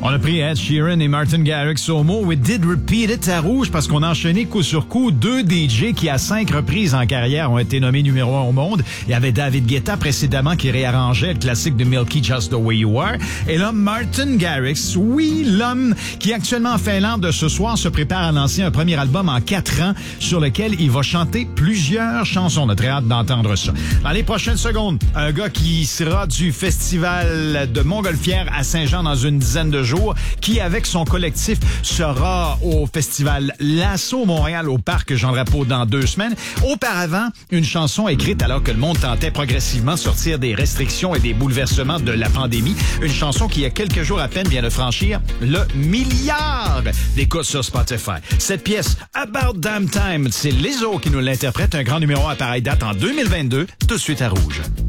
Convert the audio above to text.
On a pris Ed Sheeran et Martin Garrix au mot We Did Repeat It à Rouge parce qu'on a enchaîné coup sur coup 2 DJ qui à 5 reprises en carrière ont été nommés numéro 1 au monde. Il y avait David Guetta précédemment qui réarrangeait le classique de Milky Just the Way You Are. Et là, Martin Garrix, oui, l'homme qui actuellement en Finlande ce soir se prépare à lancer un premier album en 4 ans sur lequel il va chanter plusieurs chansons. On a très hâte d'entendre ça. Dans les prochaines secondes, un gars qui sera du festival de Montgolfière à Saint-Jean dans une dizaine de jours, qui, avec son collectif, sera au festival Lasso Montréal au parc Jean-Drapeau dans 2 semaines. Auparavant, une chanson écrite alors que le monde tentait progressivement de sortir des restrictions et des bouleversements de la pandémie. Une chanson qui, il y a quelques jours à peine, vient de franchir le milliard d'écoutes sur Spotify. Cette pièce, About Damn Time, c'est Lizzo qui nous l'interprète. Un grand numéro à pareille date en 2022, tout de suite à Rouge.